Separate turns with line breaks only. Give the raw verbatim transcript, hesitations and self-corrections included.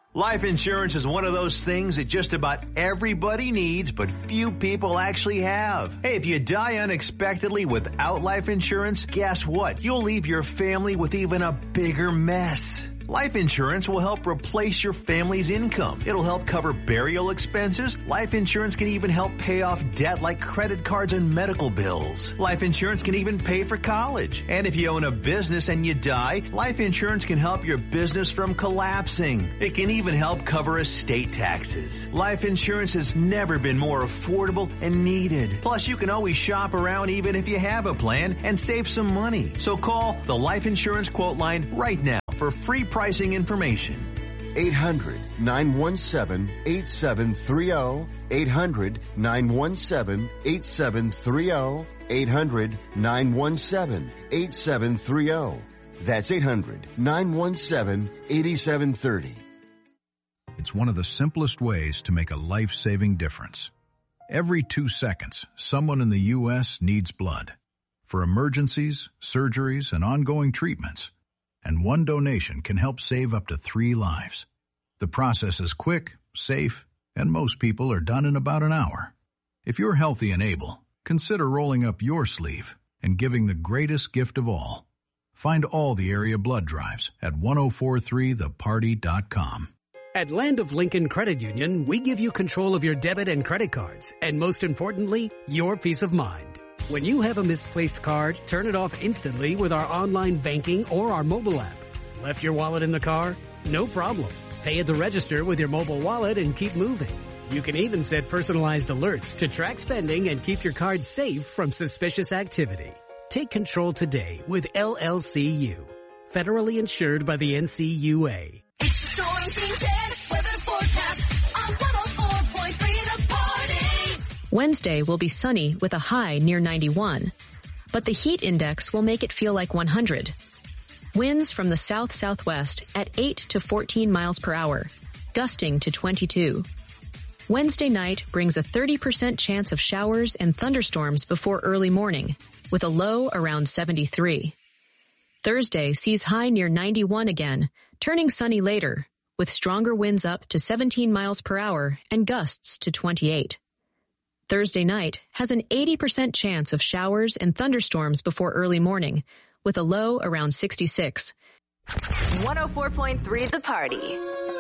Life insurance is one of those things that just about everybody needs, but few people actually have. Hey, if you die unexpectedly without life insurance, guess what? You'll leave your family with even a bigger mess. Life insurance will help replace your family's income. It'll help cover burial expenses. Life insurance can even help pay off debt like credit cards and medical bills. Life insurance can even pay for college. And if you own a business and you die, life insurance can help your business from collapsing. It can even help cover estate taxes. Life insurance has never been more affordable and needed. Plus, you can always shop around even if you have a plan and save some money. So call the Life Insurance Quote Line right now for free pricing information.
eight hundred, nine one seven, eight seven three zero. eight hundred, nine one seven, eight seven three zero. eight hundred, nine one seven, eight seven three zero. That's eight hundred, nine one seven, eight seven three zero.
It's one of the simplest ways to make a life-saving difference. Every two seconds, someone in the U S needs blood for emergencies, surgeries, and ongoing treatments. And one donation can help save up to three lives. The process is quick, safe, and most people are done in about an hour. If you're healthy and able, consider rolling up your sleeve and giving the greatest gift of all. Find all the area blood drives at ten forty-three the party dot com.
At Land of Lincoln Credit Union, we give you control of your debit and credit cards, and most importantly, your peace of mind. When you have a misplaced card, turn it off instantly with our online banking or our mobile app. Left your wallet in the car? No problem. Pay at the register with your mobile wallet and keep moving. You can even set personalized alerts to track spending and keep your card safe from suspicious activity. Take control today with L L C U. Federally insured by the N C U A.
It's the Storm Team ten weather forecast on one oh four point three The Party.
Wednesday will be sunny with a high near ninety-one, but the heat index will make it feel like one hundred. Winds from the south-southwest at eight to fourteen miles per hour, gusting to twenty-two. Wednesday night brings a thirty percent chance of showers and thunderstorms before early morning, with a low around seventy-three. Thursday sees high near ninety-one again, turning sunny later, with stronger winds up to seventeen miles per hour and gusts to twenty-eight. Thursday night has an eighty percent chance of showers and thunderstorms before early morning, with a low around sixty-six.
one oh four point three The Party.